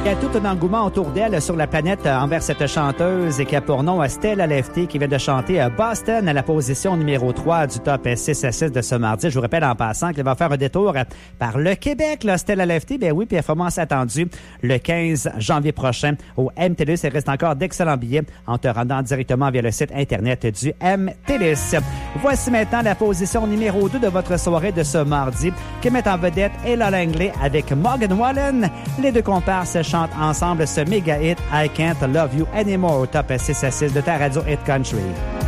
Il y a tout un engouement autour d'elle sur la planète envers cette chanteuse et qui a pour nom Stella Lefty qui vient de chanter Boston à la position numéro 3 du top 6 à 6 de ce mardi. Je vous rappelle en passant qu'elle va faire un détour par le Québec, là, Stella Lefty. Ben oui, puis elle est vraiment attendue le 15 janvier prochain au MTLUS. Il reste encore d'excellents billets en te rendant directement via le site internet du MTLUS. Voici maintenant la position numéro 2 de votre soirée de ce mardi qui met en vedette Ella Langley avec Morgan Wallen. Les deux comparses chantent ensemble ce méga hit I Can't Love You Anymore au top 6 à 6 de ta radio Hit Country.